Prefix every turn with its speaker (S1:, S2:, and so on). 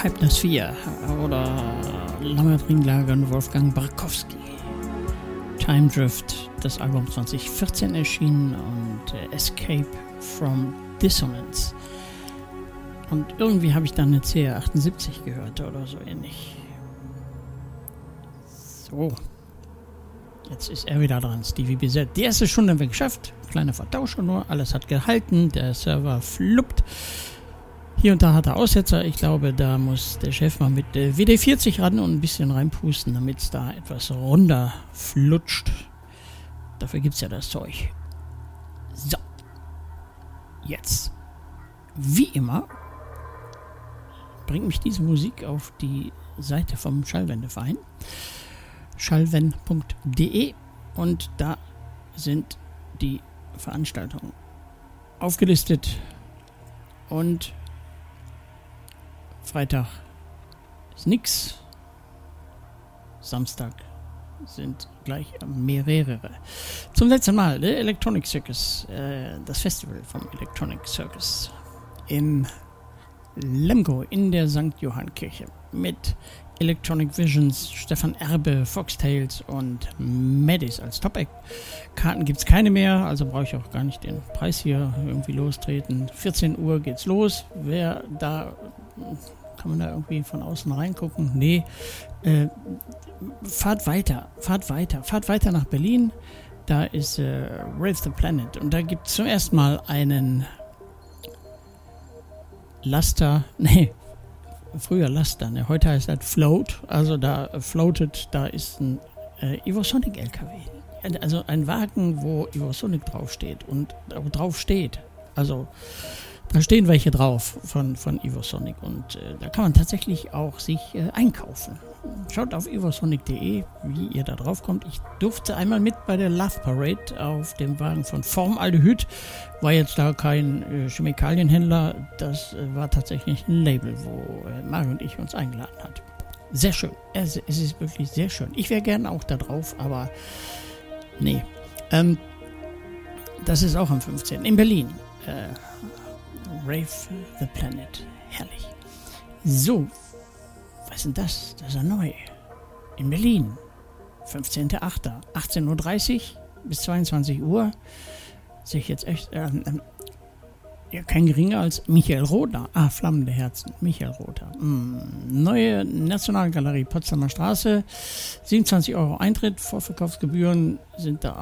S1: Hypnosphere oder Lambert Ringlager und Wolfgang Barkowski. Time Drift, das Album 2014 erschienen, und Escape from Dissonance. Und irgendwie habe ich dann eine CR78 gehört oder so ähnlich. So. Jetzt ist er wieder dran, Stevie BZ. Die erste Stunde haben wir geschafft. Kleiner Vertauscher nur. Alles hat gehalten. Der Server fluppt. Hier und da hat er Aussetzer. Ich glaube, da muss der Chef mal mit WD-40 ran und ein bisschen reinpusten, damit es da etwas runter flutscht. Dafür gibt es ja das Zeug. So. Jetzt. Wie immer bringt mich diese Musik auf die Seite vom Schallwendeverein. schallwen.de, und da sind die Veranstaltungen aufgelistet, und Freitag ist nix, Samstag sind gleich mehrere. Zum letzten Mal der Electronic Circus, das Festival vom Electronic Circus in Lemgo in der St. Johann Kirche mit Electronic Visions, Stefan Erbe, Foxtails und Maddis als Top-Act. Karten gibt es keine mehr, also brauche ich auch gar nicht den Preis hier irgendwie lostreten. 14 Uhr geht's los. Wer da, kann man da irgendwie von außen reingucken? Nee. Fahrt weiter nach Berlin. Da ist Rave the Planet, und da gibt es zum ersten Mal einen Laster, früher Laster, heute heißt das Float, also da floatet, da ist ein Evosonic LKW, also ein Wagen, wo Evosonic draufsteht und drauf steht, also da stehen welche drauf von Evosonic, und da kann man tatsächlich auch sich einkaufen. Schaut auf evosonic.de, wie ihr da drauf kommt. Ich durfte einmal mit bei der Love Parade auf dem Wagen von Formaldehyd. War jetzt da kein Chemikalienhändler, das war tatsächlich ein Label, wo Mario und ich uns eingeladen hat. Sehr schön, es ist wirklich sehr schön. Ich wäre gerne auch da drauf, aber nee. Das ist auch am 15. in Berlin. Rave the Planet, herrlich. So. Was ist denn das? Das ist ja neu. In Berlin. 15.08. 18.30 Uhr bis 22 Uhr. Sehe ich jetzt echt ja, kein geringer als Michael Rother. Flammende Herzen. Michael Rother. Neue Nationalgalerie Potsdamer Straße. 27 € Eintritt. Vorverkaufsgebühren sind da